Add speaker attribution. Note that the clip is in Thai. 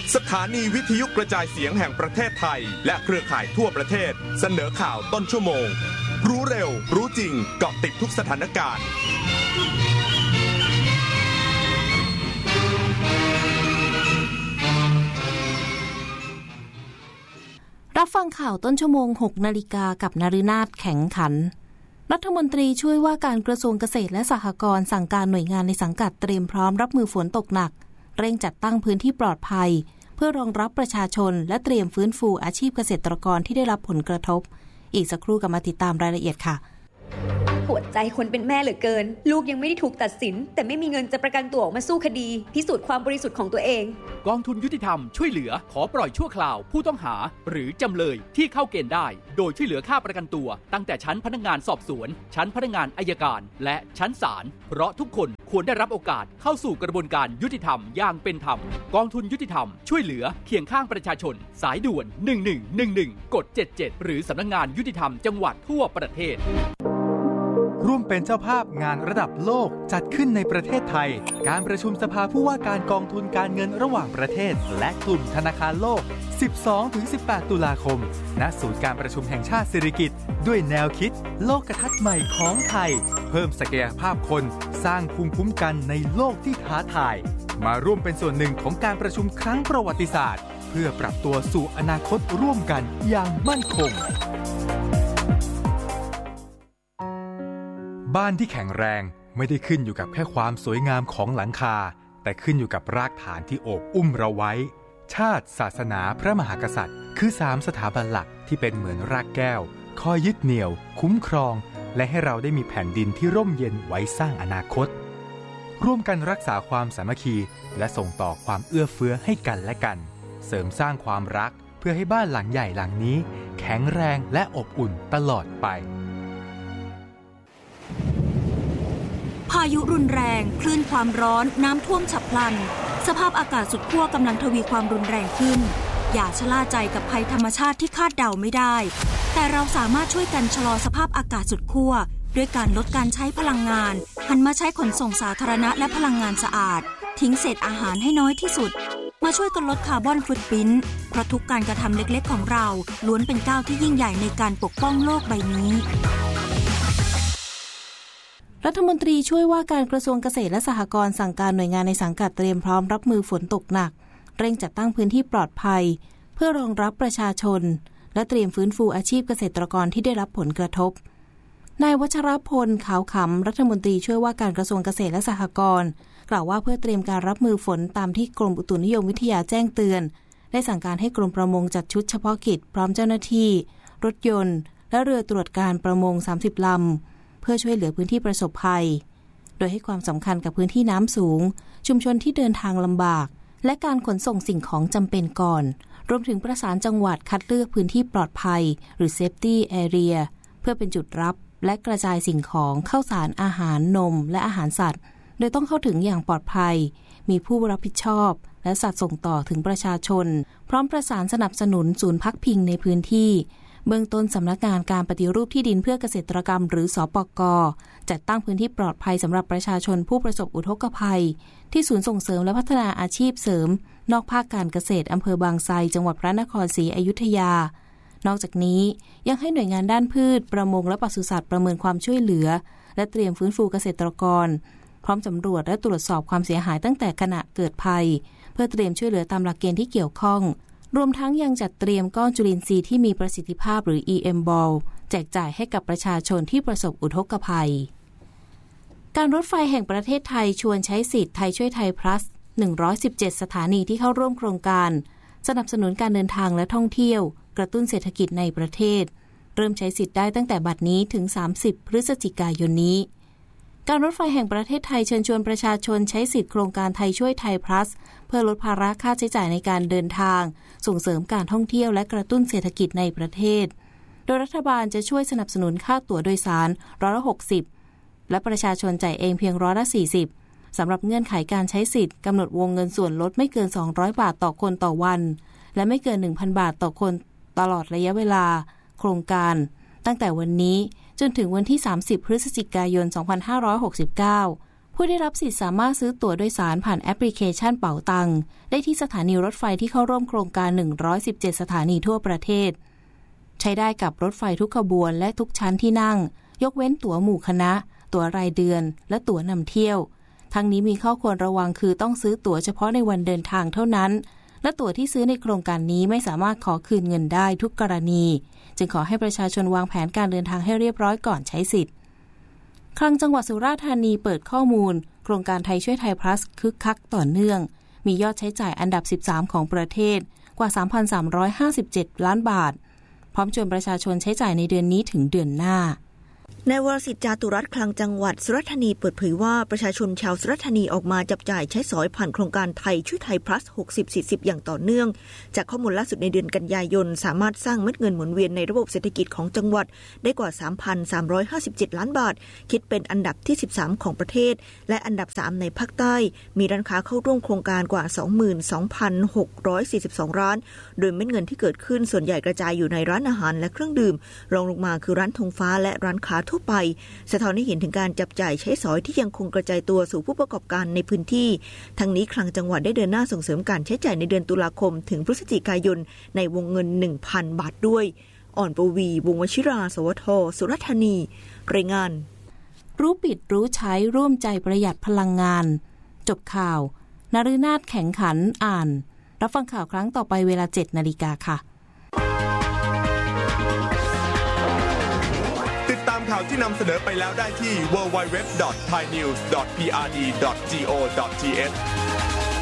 Speaker 1: สถานีวิทยุกระจายเสียงแห่งประเทศไทยและเครือข่ายทั่วประเทศเสนอข่าวต้นชั่วโมงรู้เร็วรู้จริงเกาะติดทุกสถานการณ์
Speaker 2: รับฟังข่าวต้นชั่วโมง 6 นาฬิกากับนฤนาถแข็งขันรัฐมนตรีช่วยว่าการกระทรวงเกษตรและสหกรณ์สั่งการหน่วยงานในสังกัดเตรียมพร้อมรับมือฝนตกหนักเร่งจัดตั้งพื้นที่ปลอดภัยเพื่อรองรับประชาชนและเตรียมฟื้นฟูอาชีพเกษตรกรที่ได้รับผลกระทบอีกสักครู่กับมาติดตามรายละเอียดค่ะ
Speaker 3: ปวดใจคนเป็นแม่เหลือเกินลูกยังไม่ได้ถูกตัดสินแต่ไม่มีเงินจะประกันตัวออกมาสู้คดีพิสูจน์ความบริสุทธิ์ของตัวเอง
Speaker 4: กองทุนยุติธรรมช่วยเหลือขอปล่อยชั่วคราวผู้ต้องหาหรือจำเลยที่เข้าเกณฑ์ได้โดยช่วยเหลือค่าประกันตัวตั้งแต่ชั้นพนักงานสอบสวนชั้นพนักงานอัยการและชั้นศาลเพราะทุกคนควรได้รับโอกาสเข้าสู่กระบวนการยุติธรรมอย่างเป็นธรรมกองทุนยุติธรรมช่วยเหลือเคียงข้างประชาชนสายด่วน1111กด77หรือสำนักงานยุติธรรมจังหวัดทั่วประเทศ
Speaker 5: ร่วมเป็นเจ้าภาพงานระดับโลกจัดขึ้นในประเทศไทยการประชุมสภาผู้ว่าการกองทุนการเงินระหว่างประเทศและกลุ่มธนาคารโลก 12-18 ตุลาคมณศูนย์การประชุมแห่งชาติสิริกิติ์ด้วยแนวคิดโลกทัศน์ใหม่ของไทยเพิ่มศักยภาพคนสร้างภูมิคุ้มกันในโลกที่ท้าทายมาร่วมเป็นส่วนหนึ่งของการประชุมครั้งประวัติศาสตร์เพื่อปรับตัวสู่อนาคตร่วมกันอย่างมั่นคงบ้านที่แข็งแรงไม่ได้ขึ้นอยู่กับแค่ความสวยงามของหลังคาแต่ขึ้นอยู่กับรากฐานที่โอบอุ้มเราไว้ชาติศาสนาพระมหากษัตริย์คือ3สถาบันหลักที่เป็นเหมือนรากแก้วคอยยึดเหนี่ยวคุ้มครองและให้เราได้มีแผ่นดินที่ร่มเย็นไว้สร้างอนาคตร่วมกันรักษาความสามัคคีและส่งต่อความเอื้อเฟื้อให้กันและกันเสริมสร้างความรักเพื่อให้บ้านหลังใหญ่หลังนี้แข็งแรงและอบอุ่นตลอดไป
Speaker 6: พายุรุนแรงคลื่นความร้อนน้ำท่วมฉับพลันสภาพอากาศสุดขั้วกำลังทวีความรุนแรงขึ้นอย่าชะล่าใจกับภัยธรรมชาติที่คาดเดาไม่ได้แต่เราสามารถช่วยกันชะลอสภาพอากาศสุดขั้วด้วยการลดการใช้พลังงานหันมาใช้ขนส่งสาธารณะและพลังงานสะอาดทิ้งเศษอาหารให้น้อยที่สุดมาช่วยกันลดคาร์บอนฟุตพริ้นท์เพราะทุกการกระทำเล็กๆของเราล้วนเป็นก้าวที่ยิ่งใหญ่ในการปกป้องโลกใบนี้
Speaker 2: รัฐมนตรีช่วยว่าการกระทรวงเกษตรและสหกรณ์สั่งการหน่วยงานในสังกัดเตรียมพร้อมรับมือฝนตกหนักเร่งจัดตั้งพื้นที่ปลอดภัยเพื่อรองรับประชาชนและเตรียมฟื้นฟูอาชีพเกษตรกรที่ได้รับผลกระทบนายวัชรพลขาวขำรัฐมนตรีช่วยว่าการกระทรวงเกษตรและสหกรณ์กล่าวว่าเพื่อเตรียมการรับมือฝนตามที่กรมอุตุนิยมวิทยาแจ้งเตือนได้สั่งการให้กรมประมงจัดชุดเฉพาะกิจพร้อมเจ้าหน้าที่รถยนต์และเรือตรวจการประมง30ลำเพื่อช่วยเหลือพื้นที่ประสบภัยโดยให้ความสำคัญกับพื้นที่น้ำสูงชุมชนที่เดินทางลำบากและการขนส่งสิ่งของจำเป็นก่อนรวมถึงประสานจังหวัดคัดเลือกพื้นที่ปลอดภัยหรือ Safety Area เพื่อเป็นจุดรับและกระจายสิ่งของข้าวสารอาหารนมและอาหารสัตว์โดยต้องเข้าถึงอย่างปลอดภัยมีผู้รับผิดชอบและสัตว์ส่งต่อถึงประชาชนพร้อมประสานสนับสนุนศูนย์พักพิงในพื้นที่เบื้องต้นสำนักงานการปฏิรูปที่ดินเพื่อเกษตรกรรมหรือสปก.จัดตั้งพื้นที่ปลอดภัยสำหรับประชาชนผู้ประสบอุทกภัยที่ศูนย์ส่งเสริมและพัฒนาอาชีพเสริมนอกภาคการเกษตรอำเภอบางไทรจังหวัดพระนครศรีอยุธยานอกจากนี้ยังให้หน่วยงานด้านพืชประมงและปศุสัตว์ประเมินความช่วยเหลือและเตรียมฟื้นฟูเกษตรกรพร้อมสำรวจและตรวจสอบความเสียหายตั้งแต่ขณะเกิดภัยเพื่อเตรียมช่วยเหลือตามหลักเกณฑ์ที่เกี่ยวข้องรวมทั้งยังจัดเตรียมก้อนจุลินทรีย์ที่มีประสิทธิภาพหรือ EM Ball แจกจ่ายให้กับประชาชนที่ประสบอุทกภัยการรถไฟแห่งประเทศไทยชวนใช้สิทธิ์ไทยช่วยไทย plus 117 สถานีที่เข้าร่วมโครงการสนับสนุนการเดินทางและท่องเที่ยวกระตุ้นเศรษฐกิจในประเทศเริ่มใช้สิทธิ์ได้ตั้งแต่บัดนี้ถึง30พฤศจิกายนนี้การรถไฟแห่งประเทศไทยเชิญชวนประชาชนใช้สิทธิ์โครงการไทยช่วยไทย plus เพื่อลดภาระค่าใช้จ่ายในการเดินทางส่งเสริมการท่องเที่ยวและกระตุ้นเศรษฐกิจในประเทศโดยรัฐบาลจะช่วยสนับสนุนค่าตั๋วโดยสาร60%และประชาชนจ่ายเองเพียง40%สำหรับเงื่อนไขการใช้สิทธิ์กำหนดวงเงินส่วนลดไม่เกิน200บาทต่อคนต่อวันและไม่เกิน 1,000 บาทต่อคนตลอดระยะเวลาโครงการตั้งแต่วันนี้จนถึงวันที่30พฤศจิกายน2569 ผู้ได้รับสิทธิ์สามารถซื้อตั๋วโดยสารผ่านแอปพลิเคชันเป๋าตังได้ที่สถานีรถไฟที่เข้าร่วมโครงการ117สถานีทั่วประเทศใช้ได้กับรถไฟทุกขบวนและทุกชั้นที่นั่งยกเว้นตั๋วหมู่คณะตั๋วรายเดือนและตั๋วนำเที่ยวทั้งนี้มีข้อควรระวังคือต้องซื้อตั๋วเฉพาะในวันเดินทางเท่านั้นและตั๋วที่ซื้อในโครงการนี้ไม่สามารถขอคืนเงินได้ทุกกรณีจึงขอให้ประชาชนวางแผนการเดินทางให้เรียบร้อยก่อนใช้สิทธิ์คลังจังหวัดสุราษฎร์ธานีเปิดข้อมูลโครงการไทยช่วยไทย plus คึกคักต่อเนื่องมียอดใช้จ่ายอันดับ13ของประเทศกว่า 3,357 ล้านบาทพร้อมชวนประชาชนใช้จ่ายในเดือนนี้ถึงเดือนหน้า
Speaker 7: นายวรสิทธิ์จาตุรัตน์คลังจังหวัดสุราษฎร์ธานีเปิดเผยว่าประชาชนชาวสุราษฎร์ธานีออกมาจับจ่ายใช้สอยผ่านโครงการไทยช่วยไทย plus 60-40 อย่างต่อเนื่องจากข้อมูลล่าสุดในเดือนกันยายนสามารถสร้างเม็ดเงินหมุนเวียนในระบบเศรษฐกิจของจังหวัดได้กว่า 3,357 ล้านบาทคิดเป็นอันดับที่13ของประเทศและอันดับ3ในภาคใต้มีร้านค้าเข้าร่วมโครงการกว่า 22,642 ร้านโดยเม็ดเงินที่เกิดขึ้นส่วนใหญ่กระจายอยู่ในร้านอาหารและเครื่องดื่มรองลงมาคือร้านธงฟ้าและร้านค้าทั่วไปสะท้อนให้เห็นถึงการจับจ่ายใช้สอยที่ยังคงกระจายตัวสู่ผู้ประกอบการในพื้นที่ทั้งนี้คลังจังหวัดได้เดินหน้าส่งเสริมการใช้จ่ายในเดือนตุลาคมถึงพฤศจิกายนในวงเงิน 1,000 บาทด้วยอ่อนปวีวงศ์วชิราสวทสุราษฎร์ธานีรายงาน
Speaker 2: รู้ปิดรู้ใช้ร่วมใจประหยัดพลังงานจบข่าวนฤนาถแข็งขันอ่านรับฟังข่าวครั้งต่อไปเวลา 7:00 น.ค่ะ
Speaker 1: ติดตามข่าวที่นำเสนอไปแล้วได้ที่ www.thainews.prd.go.th